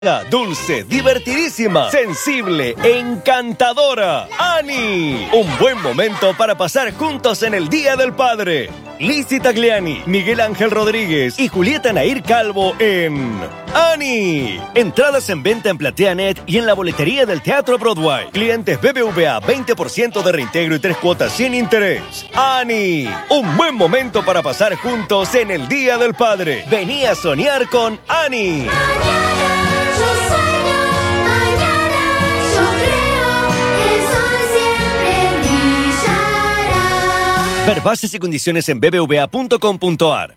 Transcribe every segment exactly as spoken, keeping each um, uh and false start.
Dulce, divertidísima, sensible, encantadora. ¡Ani! Un buen momento para pasar juntos en el Día del Padre. Lizzy Tagliani, Miguel Ángel Rodríguez y Julieta Nair Calvo en ¡Ani! Entradas en venta en PlateaNet y en la boletería del Teatro Broadway. Clientes B B V A, veinte por ciento de reintegro y tres cuotas sin interés. ¡Ani! Un buen momento para pasar juntos en el Día del Padre. Vení a soñar con Ani. Ver bases y condiciones en b b v a punto com punto a r.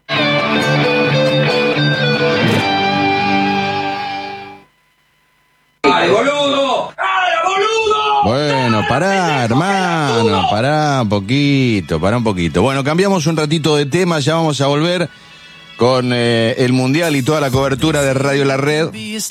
¡Ay, boludo! ¡Ay, boludo! Bueno, pará, hermano, pará un poquito, pará un poquito. Bueno, cambiamos un ratito de tema, ya vamos a volver con eh, el Mundial y toda la cobertura de Radio La Red.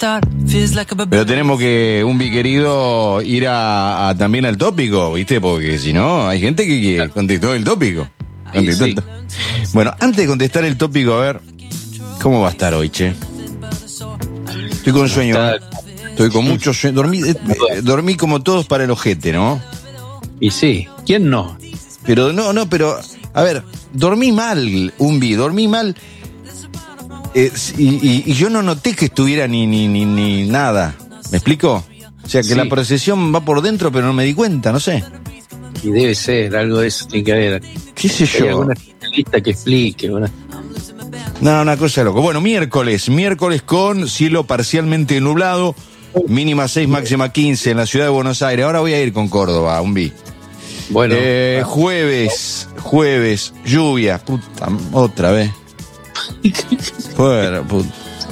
Pero tenemos que, un biquerido, ir a, a también al tópico, ¿viste? Porque si no, hay gente que, que contestó el tópico. Contestó el tó- Bueno, antes de contestar el tópico, a ver, ¿cómo va a estar hoy, che? Estoy con sueño. Estoy con mucho sueño. Dormí, eh, eh, dormí como todos para el ojete, ¿no? Y sí, ¿quién no? Pero no, no, pero, a ver, dormí mal, Umbi, dormí mal. Eh, y, y, y yo no noté que estuviera ni, ni, ni, ni nada. ¿Me explico? O sea, que Sí. la procesión va por dentro, pero no me di cuenta, no sé. Y debe ser, algo de eso tiene que haber. ¿Qué sé Hay yo? alguna especialista que explique. Una... No, una cosa de loco. Bueno, miércoles, miércoles con cielo parcialmente nublado, mínima seis, máxima quince en la ciudad de Buenos Aires. Ahora voy a ir con Córdoba, Umbi. Bueno, Eh, jueves, jueves, lluvia. Puta, otra vez. Fuera, puta.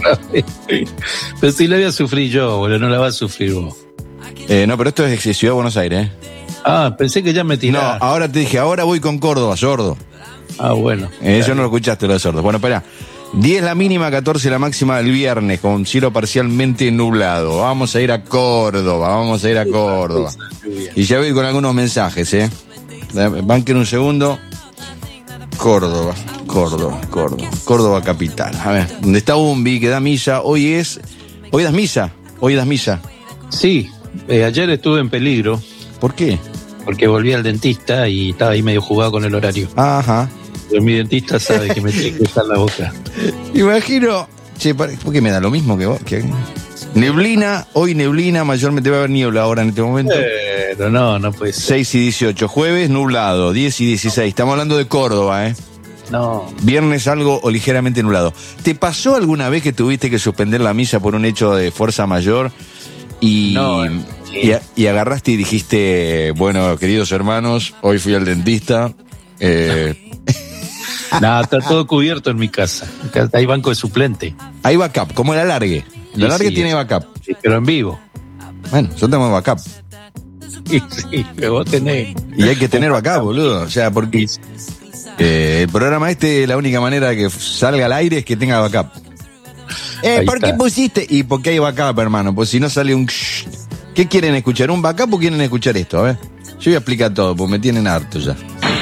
pero si la voy a sufrir yo, boludo, no la vas a sufrir vos. Eh, no, pero esto es de Ciudad de Buenos Aires, ¿eh? Ah, pensé que ya me No, tiraba. ahora te dije, ahora voy con Córdoba, sordo. Ah, bueno. Eh, eso no lo escuchaste, lo de sordo. Bueno, espera. diez la mínima, catorce la máxima del viernes, con cielo parcialmente nublado. Vamos a ir a Córdoba, vamos a ir a Córdoba. Y ya voy con algunos mensajes, ¿eh? Banquen un segundo. Córdoba, Córdoba, Córdoba, Córdoba capital. A ver, ¿dónde está Umbi que da misa? Hoy es... ¿Hoy das misa? ¿Hoy das misa? Sí, eh, ayer estuve en peligro ¿Por qué? porque volví al dentista y estaba ahí medio jugado con el horario. Ajá. Pero mi dentista sabe que me tiene que usar la boca. Imagino... Che, ¿por qué me da lo mismo que vos? ¿Qué? Neblina, hoy neblina, mayormente va a haber niebla ahora en este momento. Pero no, no puede ser. seis y dieciocho, jueves nublado, diez y dieciséis. Estamos hablando de Córdoba, ¿eh? No. Viernes algo o ligeramente nublado. ¿Te pasó alguna vez que tuviste que suspender la misa por un hecho de fuerza mayor y, No, y, y agarraste y dijiste, bueno, queridos hermanos, hoy fui al dentista? Eh, Nada, está todo cubierto en mi casa. Acá hay banco de suplente. hay backup, como el alargue. El Sí, alargue sí. tiene backup. Sí, pero en vivo. Bueno, yo tengo backup. Sí, sí, pero vos tenés. Y hay que tener backup, boludo. O sea, porque eh, el programa este, la única manera de que salga al aire es que tenga backup. Eh, Ahí ¿por qué está. pusiste? Y porque hay backup, hermano. Pues si no sale un... ¿Qué quieren escuchar? ¿Un backup o quieren escuchar esto? A ver. Yo voy a explicar todo, porque me tienen harto ya.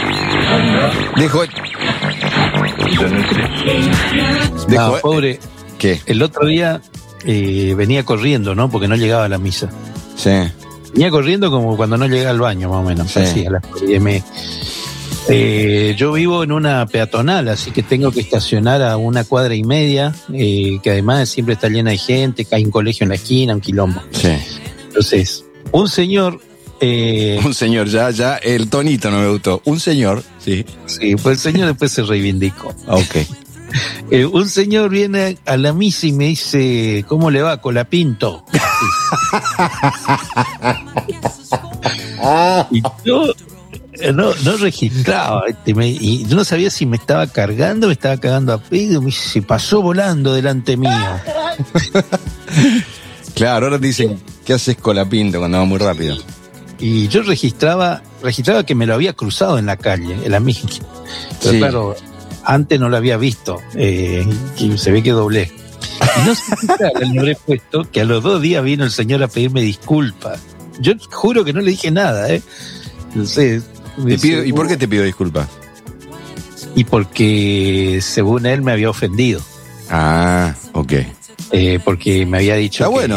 Dejo... Dejo... No, pobre. ¿Qué? El otro día eh, venía corriendo, ¿no? Porque no llegaba a la misa. Sí. Venía corriendo como cuando no llegaba al baño, más o menos. Sí. Así, a las diez. Me- Eh, yo vivo en una peatonal, así que tengo que estacionar a una cuadra y media, eh, que además siempre está llena de gente, que hay un colegio en la esquina, un quilombo. Sí. Entonces, un señor... eh, Un señor, ya, ya, el tonito no me gustó. Un señor, sí. sí, pues el señor después se reivindicó. Ok. Eh, un señor viene a la misa y me dice, ¿cómo le va, Colapinto? Y yo eh, no, no registraba, este, me- y yo no sabía si me estaba cargando o me estaba cagando a pedo. Me dice, se pasó volando delante mío. Claro, ahora te dicen, ¿qué haces Colapinto cuando va muy rápido? Y yo registraba, registraba que me lo había cruzado en la calle, en la misma. Pero Sí. claro, antes no lo había visto, eh, y se ve que doblé. Y no sé qué cara le habré puesto, que a los dos días vino el señor a pedirme disculpas. Yo juro que no le dije nada, ¿eh? Entonces, Te pido- ¿Y por qué te pido disculpas? Y porque, según él, me había ofendido. Ah, ok. eh, porque me había dicho Está que bueno.